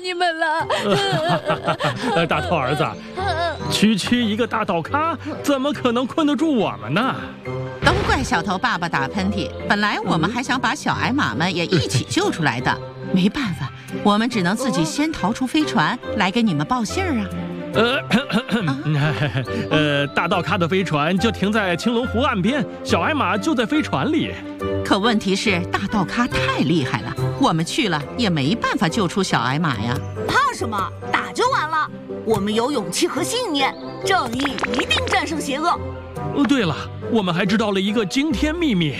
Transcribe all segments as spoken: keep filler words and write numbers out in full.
你们了。 呃，大头儿子，区区一个大道咖，怎么可能困得住我们呢？ 都怪小头爸爸打喷嚏，本来我们还想把小矮马们也一起救出来的，没办法，我们只能自己先逃出飞船，来给你们报信儿啊。 呃，呃，大道咖的飞船就停在青龙湖岸边，小矮马就在飞船里。 可问题是，大道咖太厉害了，我们去了也没办法救出小矮马呀。 怕什么？打就完了。我们有勇气和信念，正义一定战胜邪恶。 哦，对了，我们还知道了一个惊天秘密。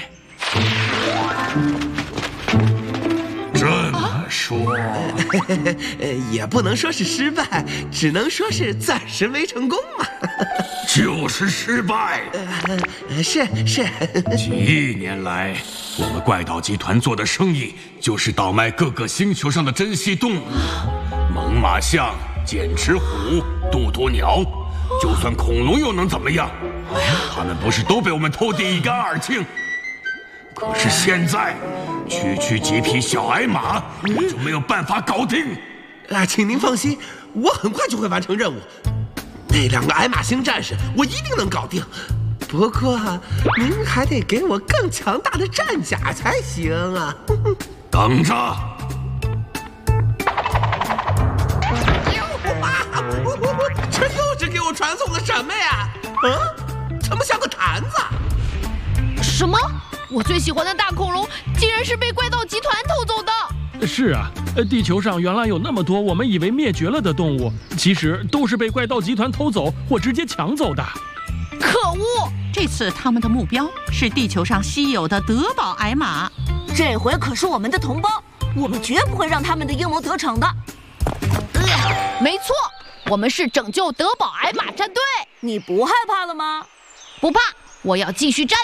这么说， 呃，也不能说是失败，只能说是暂时没成功嘛。 就是失败。 呃，是是。 几亿年来，我们怪盗集团做的生意就是倒卖各个星球上的珍稀动物，猛犸象、剑齿虎、渡渡鸟，就算恐龙又能怎么样？他们不是都被我们偷得一干二净？可是现在，区区几匹小矮马，我就没有办法搞定。 啊，请您放心，我很快就会完成任务。那两个矮马星战士，我一定能搞定。不过，您还得给我更强大的战甲才行啊！ 等着。 这又是给我传送的什么呀？啊，怎么像个坛子？ 什么？我最喜欢的大恐龙竟然是被怪盗集团偷走的！ 是啊，呃，地球上原来有那么多我们以为灭绝了的动物，其实都是被怪盗集团偷走或直接抢走的。 可恶！ 这次他们的目标是地球上稀有的德宝矮马， 这回可是我们的同胞，我们绝不会让他们的阴谋得逞的。 呃、没错，我们是拯救德宝矮马战队。 你不害怕了吗？ 不怕，我要继续战。